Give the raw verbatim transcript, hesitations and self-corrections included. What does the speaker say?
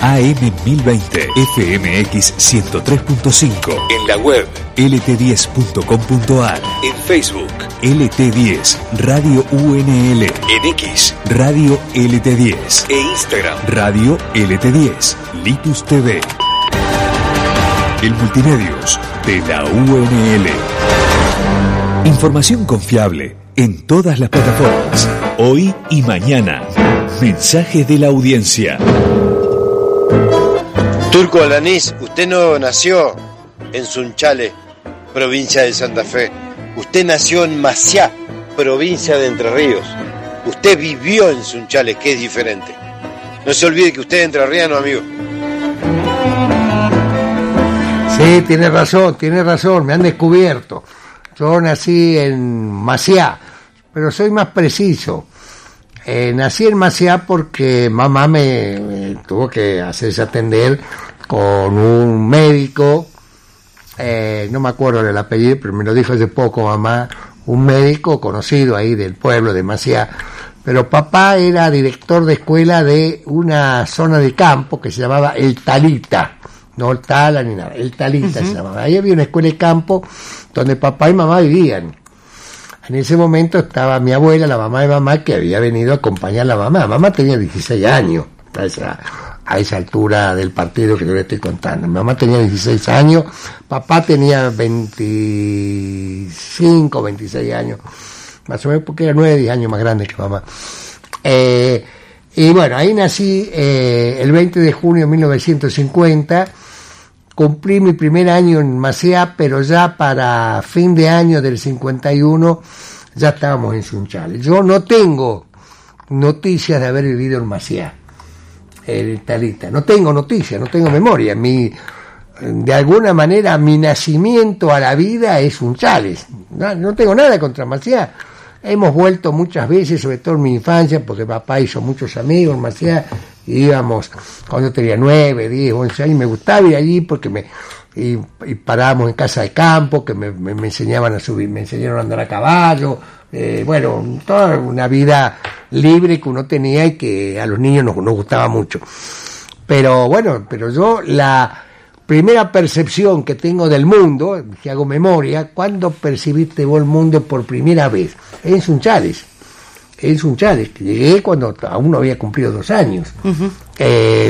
A M mil veinte, F M X ciento tres punto cinco. En la web L T diez punto com punto a r. En Facebook L T diez Radio U N L. En X Radio L T diez. E Instagram Radio L T diez. Litus T V. El multimedios de la U N L. Información confiable en todas las plataformas. Hoy y mañana. Mensajes de la audiencia. Turco Alanís, usted no nació en Sunchales, provincia de Santa Fe. Usted nació en Maciá, provincia de Entre Ríos. Usted vivió en Sunchales, que es diferente. No se olvide que usted es entrerriano, amigo. Sí, tiene razón, tiene razón, me han descubierto. Yo nací en Maciá, pero soy más preciso. Eh, nací en Maciá porque mamá me, me tuvo que hacerse atender con un médico, eh, no me acuerdo del apellido, pero me lo dijo hace poco mamá, un médico conocido ahí del pueblo de Maciá. Pero papá era director de escuela de una zona de campo que se llamaba El Talita. No el Tala ni nada, El Talita uh-huh. se llamaba. Ahí había una escuela de campo donde papá y mamá vivían. En ese momento estaba mi abuela, la mamá de mamá, que había venido a acompañar a la mamá. Mamá tenía dieciséis años, a esa, a esa altura del partido que yo le estoy contando. Mi mamá tenía dieciséis años, papá tenía veinticinco, veintiséis años, más o menos, porque era nueve, diez años más grande que mamá. Eh, y bueno, ahí nací eh, el veinte de junio de mil novecientos cincuenta. Cumplí mi primer año en Maciá, pero ya para fin de año del cincuenta y uno ya estábamos en Sunchales. Yo no tengo noticias de haber vivido en Maciá, el Talita. No tengo noticias, no tengo memoria. Mi, de alguna manera, mi nacimiento a la vida es Sunchales. No, no tengo nada contra Maciá. Hemos vuelto muchas veces, sobre todo en mi infancia, porque papá hizo muchos amigos en Maciá. Íbamos cuando yo tenía nueve, diez, once años, me gustaba ir allí porque me y, y parábamos en casa de campo, que me, me, me enseñaban a subir, me enseñaron a andar a caballo, eh, bueno, toda una vida libre que uno tenía y que a los niños nos, nos gustaba mucho. Pero bueno, pero yo la primera percepción que tengo del mundo, si hago memoria, ¿cuándo percibiste vos el mundo por primera vez? En Sunchales. En Sunchales, que llegué cuando aún no había cumplido dos años. Uh-huh. Eh,